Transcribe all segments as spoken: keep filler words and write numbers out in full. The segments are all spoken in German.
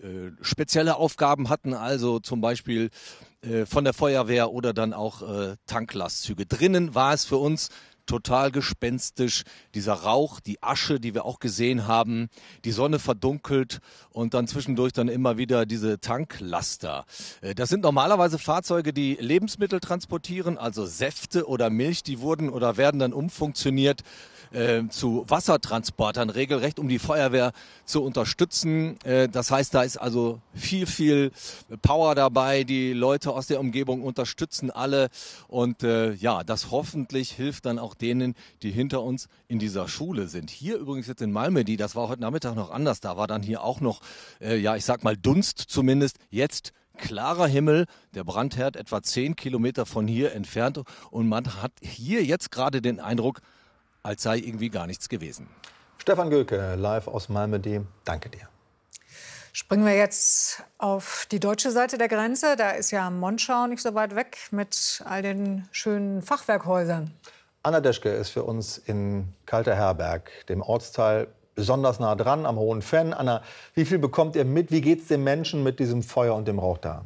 äh, spezielle Aufgaben hatten, also zum Beispiel äh, von der Feuerwehr oder dann auch äh, Tanklastzüge. Drinnen war es für uns total gespenstisch, dieser Rauch, die Asche, die wir auch gesehen haben, die Sonne verdunkelt und dann zwischendurch dann immer wieder diese Tanklaster. Äh, Das sind normalerweise Fahrzeuge, die Lebensmittel transportieren, also Säfte oder Milch, die wurden oder werden dann umfunktioniert äh, zu Wassertransportern, regelrecht, um die Feuerwehr zu unterstützen. Äh, das heißt, da ist also viel, viel Power dabei. Die Leute aus der Umgebung unterstützen alle und äh, ja, das hoffentlich hilft dann auch denen, die hinter uns in dieser Schule sind. Hier übrigens jetzt in Malmedy, das war heute Nachmittag noch anders, da war dann hier auch noch, äh, ja, ich sag mal Dunst zumindest, jetzt klarer Himmel, der Brandherd etwa zehn Kilometer von hier entfernt und man hat hier jetzt gerade den Eindruck, als sei irgendwie gar nichts gewesen. Stefan Göke, live aus Malmedy, danke dir. Springen wir jetzt auf die deutsche Seite der Grenze. Da ist ja Monschau nicht so weit weg mit all den schönen Fachwerkhäusern. Anna Deschke ist für uns in Kalter-Herberg, dem Ortsteil, besonders nah dran am Hohen Venn. Anna, wie viel bekommt ihr mit? Wie geht es den Menschen mit diesem Feuer und dem Rauch da?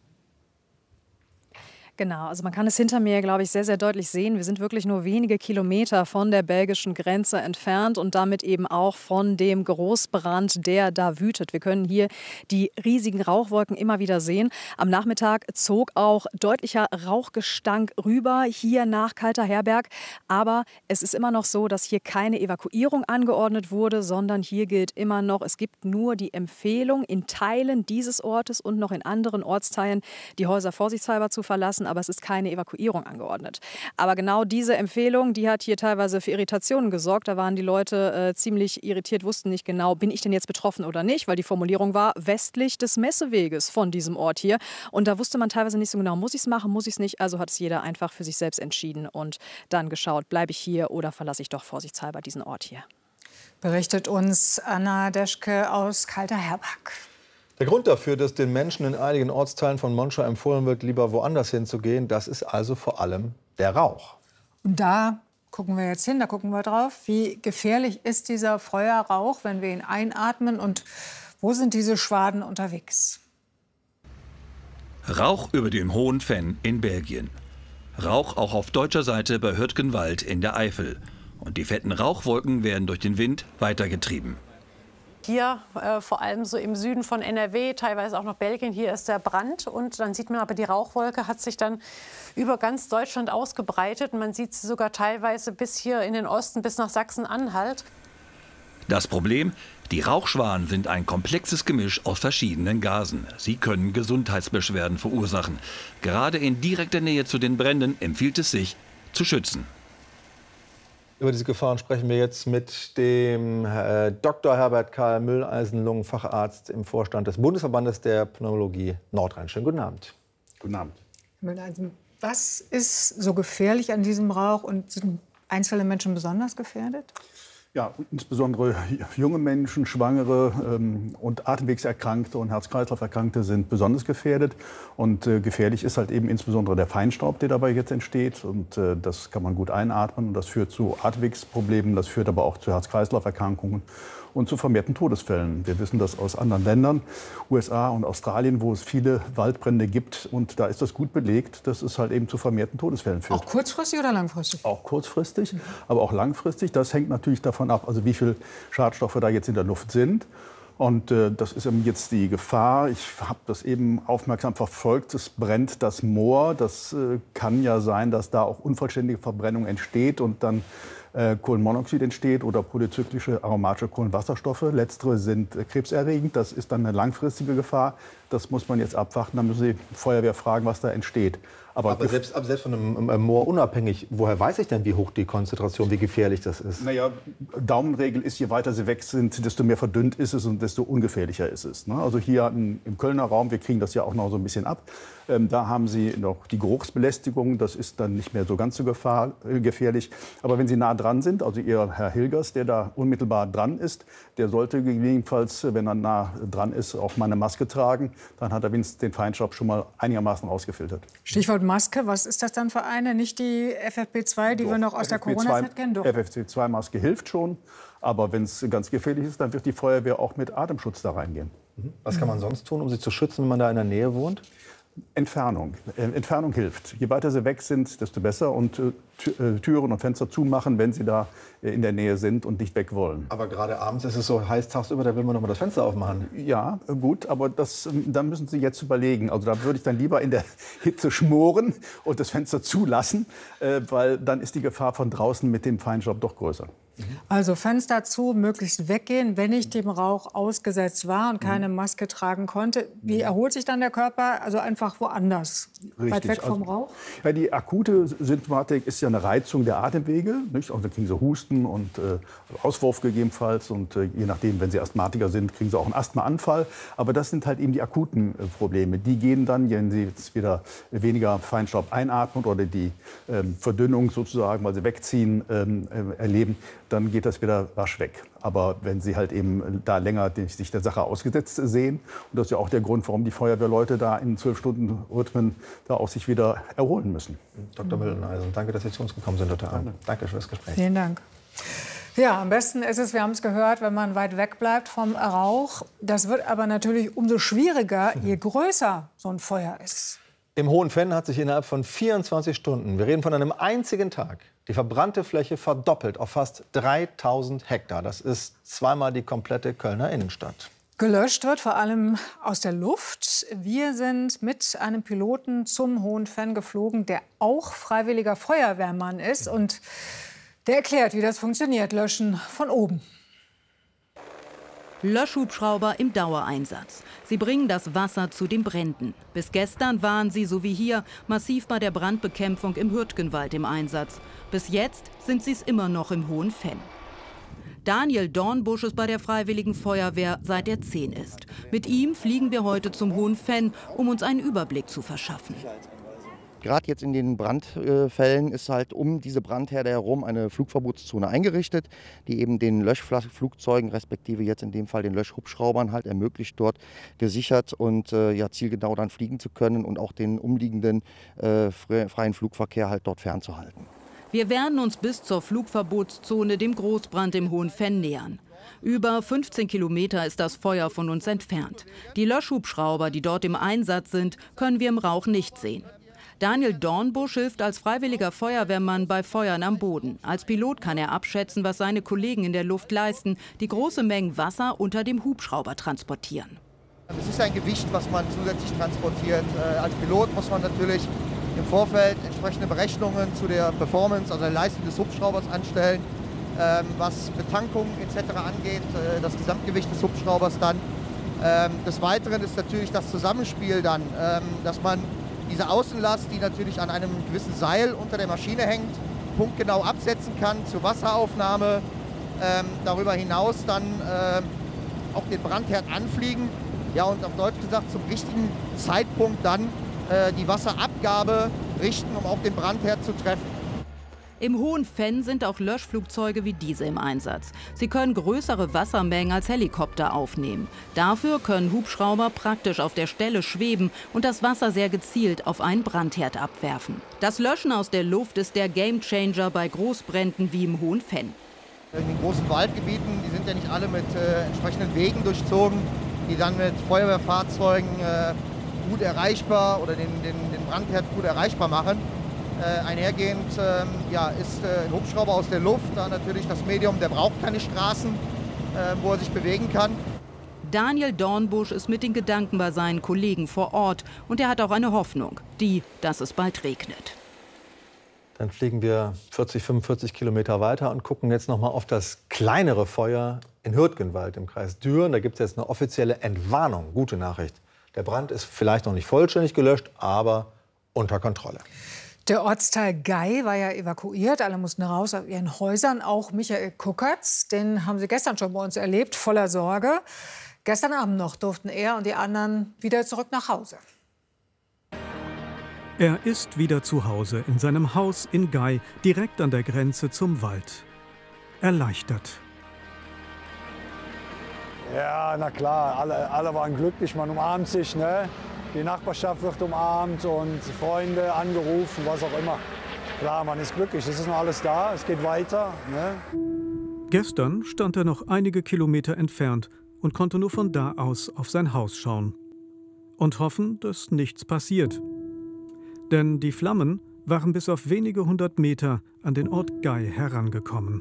Genau, also man kann es hinter mir, glaube ich, sehr, sehr deutlich sehen. Wir sind wirklich nur wenige Kilometer von der belgischen Grenze entfernt und damit eben auch von dem Großbrand, der da wütet. Wir können hier die riesigen Rauchwolken immer wieder sehen. Am Nachmittag zog auch deutlicher Rauchgestank rüber hier nach Kalter-Herberg. Aber es ist immer noch so, dass hier keine Evakuierung angeordnet wurde, sondern hier gilt immer noch, es gibt nur die Empfehlung, in Teilen dieses Ortes und noch in anderen Ortsteilen die Häuser vorsichtshalber zu verlassen. Aber es ist keine Evakuierung angeordnet. Aber genau diese Empfehlung, die hat hier teilweise für Irritationen gesorgt. Da waren die Leute äh, ziemlich irritiert, wussten nicht genau, bin ich denn jetzt betroffen oder nicht, weil die Formulierung war westlich des Messeweges von diesem Ort hier. Und da wusste man teilweise nicht so genau, muss ich es machen, muss ich es nicht. Also hat es jeder einfach für sich selbst entschieden und dann geschaut, bleibe ich hier oder verlasse ich doch vorsichtshalber diesen Ort hier. Berichtet uns Anna Deschke aus Kalter-Herberg. Der Grund dafür, dass den Menschen in einigen Ortsteilen von Monschau empfohlen wird, lieber woanders hinzugehen, das ist also vor allem der Rauch. Und da gucken wir jetzt hin, da gucken wir drauf. Wie gefährlich ist dieser Feuerrauch, wenn wir ihn einatmen? Und wo sind diese Schwaden unterwegs? Rauch über dem Hohen Venn in Belgien. Rauch auch auf deutscher Seite bei Hürtgenwald in der Eifel. Und die fetten Rauchwolken werden durch den Wind weitergetrieben. Hier äh, vor allem so im Süden von N R W, teilweise auch noch Belgien, hier ist der Brand. Und dann sieht man aber, die Rauchwolke hat sich dann über ganz Deutschland ausgebreitet. Und man sieht sie sogar teilweise bis hier in den Osten, bis nach Sachsen-Anhalt. Das Problem? Die Rauchschwaden sind ein komplexes Gemisch aus verschiedenen Gasen. Sie können Gesundheitsbeschwerden verursachen. Gerade in direkter Nähe zu den Bränden empfiehlt es sich, zu schützen. Über diese Gefahren sprechen wir jetzt mit dem äh, Doktor Herbert Karl Mülleisen, Lungenfacharzt im Vorstand des Bundesverbandes der Pneumologie Nordrhein. Schönen guten Abend. Guten Abend. Herr Mülleisen, was ist so gefährlich an diesem Rauch und sind einzelne Menschen besonders gefährdet? Ja, insbesondere junge Menschen, Schwangere ähm, und Atemwegserkrankte und Herz-Kreislauf-Erkrankte sind besonders gefährdet. Und äh, gefährlich ist halt eben insbesondere der Feinstaub, der dabei jetzt entsteht. Und äh, das kann man gut einatmen. Und das führt zu Atemwegsproblemen, das führt aber auch zu Herz-Kreislauf-Erkrankungen und zu vermehrten Todesfällen. Wir wissen das aus anderen Ländern, U S A und Australien, wo es viele Waldbrände gibt. Und da ist das gut belegt, dass es halt eben zu vermehrten Todesfällen führt. Auch kurzfristig oder langfristig? Auch kurzfristig, aber auch langfristig. Das hängt natürlich davon ab, also wie viel Schadstoffe da jetzt in der Luft sind. Und äh, das ist eben jetzt die Gefahr. Ich habe das eben aufmerksam verfolgt. Es brennt das Moor. Das äh, kann ja sein, dass da auch unvollständige Verbrennung entsteht und dann äh, Kohlenmonoxid entsteht oder polyzyklische aromatische Kohlenwasserstoffe. Letztere sind äh, krebserregend. Das ist dann eine langfristige Gefahr. Das muss man jetzt abwarten. Da müssen die Feuerwehr fragen, was da entsteht. Aber, aber, selbst, aber selbst von einem, einem Moor unabhängig, woher weiß ich denn, wie hoch die Konzentration, wie gefährlich das ist? Naja, Daumenregel ist, je weiter sie weg sind, desto mehr verdünnt ist es und desto ungefährlicher ist es. Ne? Also hier im, im Kölner Raum, wir kriegen das ja auch noch so ein bisschen ab, ähm, da haben Sie noch die Geruchsbelästigung, das ist dann nicht mehr so ganz so gefahr, äh, gefährlich. Aber wenn Sie nah dran sind, also Ihr Herr Hilgers, der da unmittelbar dran ist, der sollte gegebenenfalls, wenn er nah dran ist, auch mal eine Maske tragen. Dann hat er wenigstens den Feinstaub schon mal einigermaßen rausgefiltert. Stichwort Maske, was ist das dann für eine? Nicht die F F P zwei, die Doch. wir noch aus der Corona-Zeit kennen? Doch. F F P zwei Maske hilft schon, aber wenn es ganz gefährlich ist, dann wird die Feuerwehr auch mit Atemschutz da reingehen. Was kann man sonst tun, um sie zu schützen, wenn man da in der Nähe wohnt? Entfernung. Entfernung hilft. Je weiter sie weg sind, desto besser. Und äh, Türen und Fenster zumachen, wenn sie da in der Nähe sind und nicht weg wollen. Aber gerade abends ist es so heiß tagsüber, da will man noch mal das Fenster aufmachen. Ja, gut, aber das, da müssen Sie jetzt überlegen. Also da würde ich dann lieber in der Hitze schmoren und das Fenster zulassen, äh, weil dann ist die Gefahr von draußen mit dem Feinstaub doch größer. Also Fenster zu, möglichst weggehen, wenn ich dem Rauch ausgesetzt war und keine Maske tragen konnte. Wie erholt sich dann der Körper? Also einfach woanders, Richtig. weit weg vom also, Rauch? Ja, die akute Symptomatik ist ja eine Reizung der Atemwege. Nicht? Also dann kriegen sie Husten und äh, Auswurf gegebenenfalls. Und äh, je nachdem, wenn sie Asthmatiker sind, kriegen sie auch einen Asthmaanfall. Aber das sind halt eben die akuten äh, Probleme. Die gehen dann, wenn sie jetzt wieder weniger Feinstaub einatmen oder die ähm, Verdünnung sozusagen, weil sie wegziehen, ähm, äh, erleben, dann geht das wieder rasch weg. Aber wenn Sie halt eben da länger sich der Sache ausgesetzt sehen, und das ist ja auch der Grund, warum die Feuerwehrleute da in zwölf Stunden Rhythmen da auch sich wieder erholen müssen. Doktor Mülleneisen, danke, dass Sie zu uns gekommen sind heute Abend. Danke für das Gespräch. Vielen Dank. Ja, am besten ist es, wir haben es gehört, wenn man weit weg bleibt vom Rauch. Das wird aber natürlich umso schwieriger, je größer so ein Feuer ist. Im Hohen Venn hat sich innerhalb von vierundzwanzig Stunden, wir reden von einem einzigen Tag, die verbrannte Fläche verdoppelt auf fast dreitausend Hektar. Das ist zweimal die komplette Kölner Innenstadt. Gelöscht wird vor allem aus der Luft. Wir sind mit einem Piloten zum Hohen Venn geflogen, der auch freiwilliger Feuerwehrmann ist. Und der erklärt, wie das funktioniert, Löschen von oben. Löschhubschrauber im Dauereinsatz. Sie bringen das Wasser zu den Bränden. Bis gestern waren sie, so wie hier, massiv bei der Brandbekämpfung im Hürtgenwald im Einsatz. Bis jetzt sind sie es immer noch im Hohen Venn. Daniel Dornbusch ist bei der Freiwilligen Feuerwehr, seit er zehn ist. Mit ihm fliegen wir heute zum Hohen Venn, um uns einen Überblick zu verschaffen. Gerade jetzt in den Brandfällen ist halt um diese Brandherde herum eine Flugverbotszone eingerichtet, die eben den Löschflugzeugen, respektive jetzt in dem Fall den Löschhubschraubern, halt ermöglicht, dort gesichert und äh, ja, zielgenau dann fliegen zu können und auch den umliegenden äh, freien Flugverkehr halt dort fernzuhalten. Wir werden uns bis zur Flugverbotszone, dem Großbrand im Hohen Venn, nähern. Über fünfzehn Kilometer ist das Feuer von uns entfernt. Die Löschhubschrauber, die dort im Einsatz sind, können wir im Rauch nicht sehen. Daniel Dornbusch hilft als freiwilliger Feuerwehrmann bei Feuern am Boden. Als Pilot kann er abschätzen, was seine Kollegen in der Luft leisten, die große Mengen Wasser unter dem Hubschrauber transportieren. Es ist ein Gewicht, was man zusätzlich transportiert. Als Pilot muss man natürlich im Vorfeld entsprechende Berechnungen zu der Performance, also der Leistung des Hubschraubers anstellen, was Betankung et cetera angeht, das Gesamtgewicht des Hubschraubers dann. Des Weiteren ist natürlich das Zusammenspiel dann, dass man diese Außenlast, die natürlich an einem gewissen Seil unter der Maschine hängt, punktgenau absetzen kann zur Wasseraufnahme. Ähm, darüber hinaus dann äh, auch den Brandherd anfliegen. Ja, und auf Deutsch gesagt zum richtigen Zeitpunkt dann äh, die Wasserabgabe richten, um auch den Brandherd zu treffen. Im Hohen Venn sind auch Löschflugzeuge wie diese im Einsatz. Sie können größere Wassermengen als Helikopter aufnehmen. Dafür können Hubschrauber praktisch auf der Stelle schweben und das Wasser sehr gezielt auf einen Brandherd abwerfen. Das Löschen aus der Luft ist der Gamechanger bei Großbränden wie im Hohen Venn. In den großen Waldgebieten, die sind ja nicht alle mit äh, entsprechenden Wegen durchzogen, die dann mit Feuerwehrfahrzeugen äh, gut erreichbar oder den, den, den Brandherd gut erreichbar machen. Äh, einhergehend ähm, ja, ist äh, ein Hubschrauber aus der Luft da natürlich das Medium, der braucht keine Straßen, äh, wo er sich bewegen kann. Daniel Dornbusch ist mit den Gedanken bei seinen Kollegen vor Ort und er hat auch eine Hoffnung, die, dass es bald regnet. Dann fliegen wir vierzig, fünfundvierzig Kilometer weiter und gucken jetzt noch mal auf das kleinere Feuer in Hürtgenwald im Kreis Düren. Da gibt es jetzt eine offizielle Entwarnung. Gute Nachricht. Der Brand ist vielleicht noch nicht vollständig gelöscht, aber unter Kontrolle. Der Ortsteil Gei war ja evakuiert. Alle mussten raus aus ihren Häusern. Auch Michael Kuckertz, den haben Sie gestern schon bei uns erlebt, voller Sorge. Gestern Abend noch durften er und die anderen wieder zurück nach Hause. Er ist wieder zu Hause in seinem Haus in Gei, direkt an der Grenze zum Wald. Erleichtert. Ja, na klar, alle, alle waren glücklich, man umarmt sich, ne? Die Nachbarschaft wird umarmt und Freunde angerufen, was auch immer. Klar, man ist glücklich, es ist noch alles da, es geht weiter. Ne? Gestern stand er noch einige Kilometer entfernt und konnte nur von da aus auf sein Haus schauen. Und hoffen, dass nichts passiert. Denn die Flammen waren bis auf wenige hundert Meter an den Ort Gay herangekommen.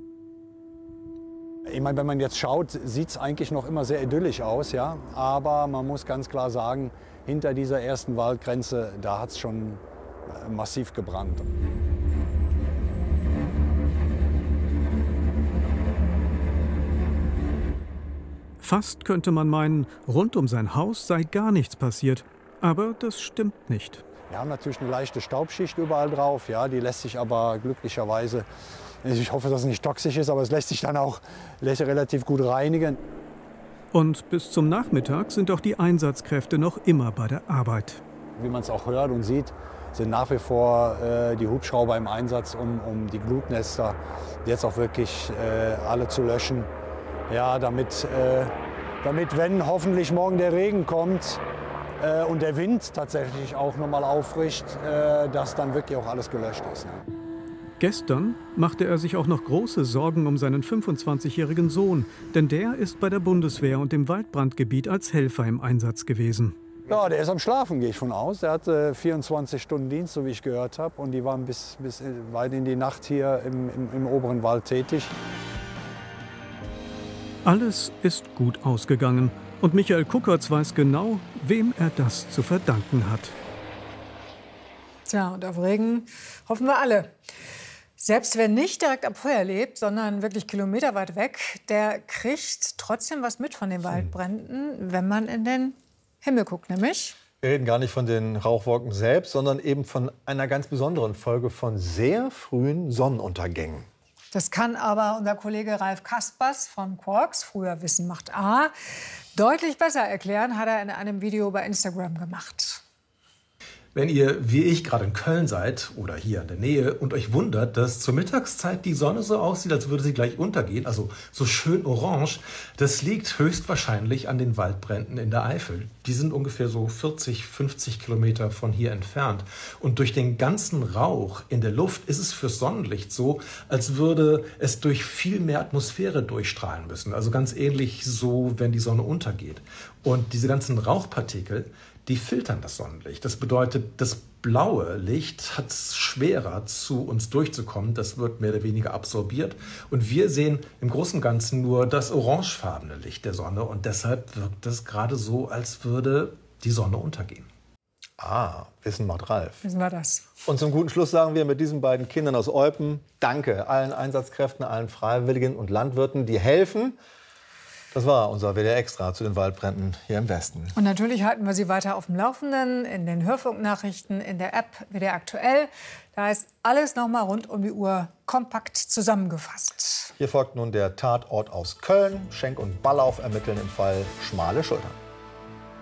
Ich meine, wenn man jetzt schaut, sieht es eigentlich noch immer sehr idyllisch aus, ja. Aber man muss ganz klar sagen, hinter dieser ersten Waldgrenze, da hat es schon massiv gebrannt. Fast könnte man meinen, rund um sein Haus sei gar nichts passiert. Aber das stimmt nicht. Wir haben natürlich eine leichte Staubschicht überall drauf, ja, die lässt sich aber glücklicherweise, ich hoffe, dass es nicht toxisch ist, aber es lässt sich dann auch relativ gut reinigen. Und bis zum Nachmittag sind auch die Einsatzkräfte noch immer bei der Arbeit. Wie man es auch hört und sieht, sind nach wie vor äh, die Hubschrauber im Einsatz, um, um die Glutnester jetzt auch wirklich äh, alle zu löschen. Ja, damit, äh, damit, wenn hoffentlich morgen der Regen kommt, und der Wind tatsächlich auch nochmal auffrischt, dass dann wirklich auch alles gelöscht ist. Ja. Gestern machte er sich auch noch große Sorgen um seinen fünfundzwanzigjährigen Sohn, denn der ist bei der Bundeswehr und im Waldbrandgebiet als Helfer im Einsatz gewesen. Ja, der ist am Schlafen, gehe ich von aus. Der hatte vierundzwanzig Stunden Dienst, so wie ich gehört habe, und die waren bis, bis weit in die Nacht hier im, im, im oberen Wald tätig. Alles ist gut ausgegangen. Und Michael Kuckertz weiß genau, wem er das zu verdanken hat. Tja, und auf Regen hoffen wir alle. Selbst wer nicht direkt am Feuer lebt, sondern wirklich kilometerweit weg, der kriegt trotzdem was mit von den Waldbränden, wenn man in den Himmel guckt, nämlich. Wir reden gar nicht von den Rauchwolken selbst, sondern eben von einer ganz besonderen Folge von sehr frühen Sonnenuntergängen. Das kann aber unser Kollege Ralf Kaspers von Quarks, früher Wissen macht A, deutlich besser erklären, hat er in einem Video bei Instagram gemacht. Wenn ihr, wie ich, gerade in Köln seid oder hier in der Nähe und euch wundert, dass zur Mittagszeit die Sonne so aussieht, als würde sie gleich untergehen, also so schön orange, das liegt höchstwahrscheinlich an den Waldbränden in der Eifel. Die sind ungefähr so vierzig, fünfzig Kilometer von hier entfernt. Und durch den ganzen Rauch in der Luft ist es fürs Sonnenlicht so, als würde es durch viel mehr Atmosphäre durchstrahlen müssen. Also ganz ähnlich so, wenn die Sonne untergeht. Und diese ganzen Rauchpartikel, die filtern das Sonnenlicht. Das bedeutet, das blaue Licht hat es schwerer, zu uns durchzukommen. Das wird mehr oder weniger absorbiert. Und wir sehen im Großen und Ganzen nur das orangefarbene Licht der Sonne. Und deshalb wirkt es gerade so, als würde die Sonne untergehen. Ah, Wissen macht Ralf. Wissen wir das. Und zum guten Schluss sagen wir mit diesen beiden Kindern aus Eupen Danke allen Einsatzkräften, allen Freiwilligen und Landwirten, die helfen. Das war unser W D R Extra zu den Waldbränden hier im Westen. Und natürlich halten wir Sie weiter auf dem Laufenden, in den Hörfunknachrichten, in der App W D R Aktuell. Da ist alles noch mal rund um die Uhr kompakt zusammengefasst. Hier folgt nun der Tatort aus Köln. Schenk und Ballauf ermitteln im Fall Schmale Schultern.